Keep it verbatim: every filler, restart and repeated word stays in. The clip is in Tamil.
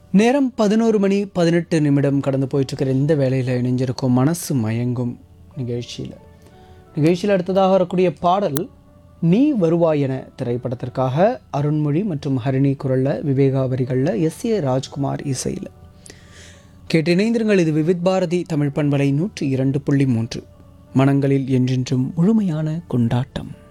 நேரம் பதினோரு மணி பதினெட்டு நிமிடம் கடந்து போயிட்டுருக்கிற இந்த வேளையில் இணைஞ்சிருக்கும் மனசு மயங்கும் நிகழ்ச்சியில் நிகழ்ச்சியில் அடுத்ததாக வரக்கூடிய பாடல் நீ வருவாய் என திரைப்படத்திற்காக அருண்மொழி மற்றும் ஹரிணி குரலில் விவேகா வரிகளில் எஸ் ஏ ராஜ்குமார் இசையில் கேட்டு இணைந்திருங்கள். இது விவித் பாரதி தமிழ் பண்பலை நூற்றி இரண்டு புள்ளி மூன்று மனங்களில் என்றென்றும் முழுமையான கொண்டாட்டம்.